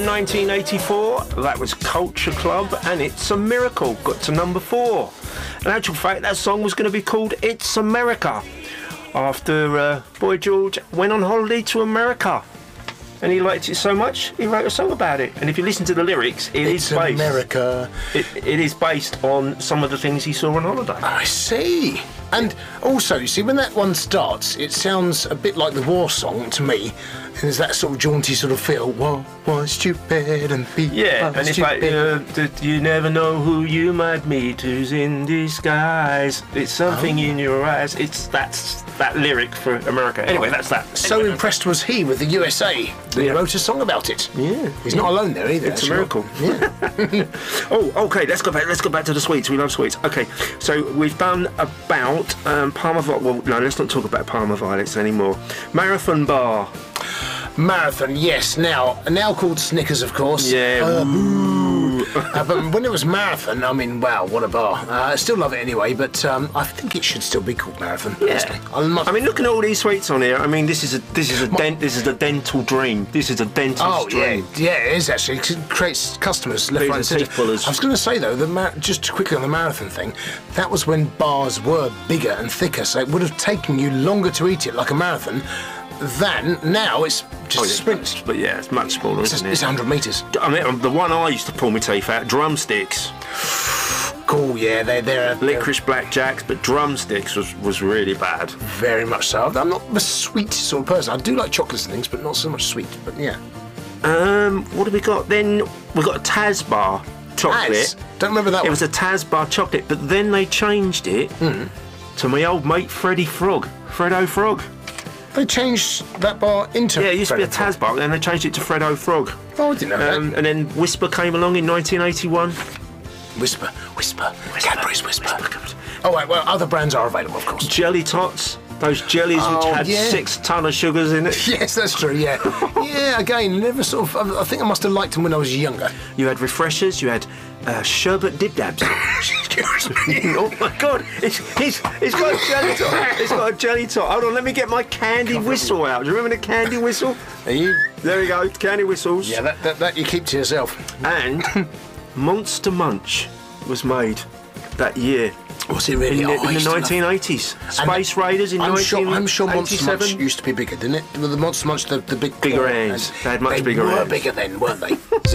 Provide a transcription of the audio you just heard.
from 1984. That was Culture Club and It's a Miracle. Got to number 4. In actual fact, that song was going to be called It's America after Boy George went on holiday to America. And he liked it so much, he wrote a song about it. And if you listen to the lyrics, it's based... America. It is based on some of the things he saw on holiday. I see. And also, you see, when that one starts, it sounds a bit like the war song to me. There's that sort of jaunty sort of feel. War was stupid and be and it's stupid. like, you never know who you might meet who's in disguise. It's something in your eyes. That's that lyric for America. Anyway, that's that. So impressed was he with the USA that he wrote a song about it. Yeah. He's not alone there either. It's a miracle. Yeah. Oh, okay, let's go back to the sweets. We love sweets. Okay, so we've done about Parma Violets. Well, no, let's not talk about Parma Violets anymore. Marathon Bar. Marathon, yes. Now called Snickers, of course. Yeah. But when it was Marathon, I mean, wow, what a bar. I still love it anyway, but I think it should still be called Marathon. Yeah. I mean, looking at all these sweets on here, I mean, this is a dental dream. This is a dentist's dream. Yeah, it is actually. It creates customers left, right, and centre. I was going to say though, just quickly on the Marathon thing, that was when bars were bigger and thicker, so it would have taken you longer to eat it like a marathon. Than now it's just sprints. But yeah, it's much smaller, isn't it? It's 100 metres. I mean, the one I used to pull my teeth out, drumsticks. Cool, yeah, they're licorice blackjacks, but drumsticks was really bad. Very much so. I'm not a sweet sort of person. I do like chocolates and things, but not so much sweet. But yeah. What have we got? Then we got a Taz bar chocolate. Taz? Don't remember that one. It was a Taz bar chocolate, but then they changed it to my old mate Freddie Frog, Freddo Frog. They changed that bar into... Yeah, it used to be a Taz bar, and then they changed it to Freddo Frog. Oh, I didn't know that. And then Whisper came along in 1981. Whisper. Cadbury's Whisper. Oh, right, well, other brands are available, of course. Jelly Tots. Those jellies which had 6 ton of sugars in it. Yes, that's true, yeah. Yeah, again, never sort of... I think I must have liked them when I was younger. You had refreshers, you had sherbet dib dabs. Excuse me. Oh my God, it's got a jelly tot. It's got a jelly tot. Hold on, let me get my candy whistle out. Do you remember the candy whistle? There we go, candy whistles. Yeah, that you keep to yourself. And Monster Munch was made that year. Was it really? In the 1980s. Space Raiders in 1987. I'm sure Monster Munch used to be bigger, didn't it? The Monster Munch, the bigger hands. They had much bigger hands. They were bigger then, weren't they?